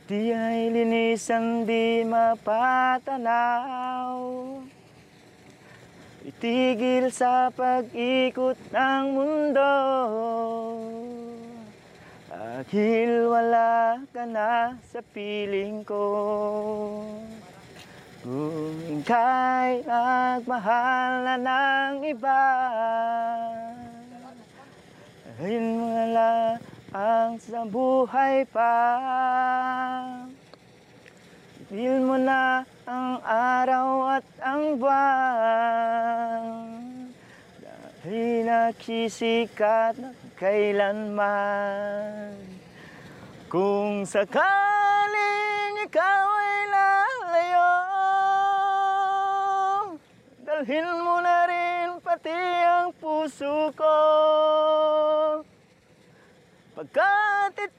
Di ay linisan, di mapatanaw. Itigil sa pag-ikot ng mundo. Dahil wala ka na sa piling ko. Kung ika'y nagmahal na ng iba, ayun wala ang sa buhay pa. Itigil mo na ang araw at ang buwan, dahil nagsisikat na kailanman. Kung sakaling ikaw ay lalayo, dalhin mo na rin pati ang puso ko. Pagkat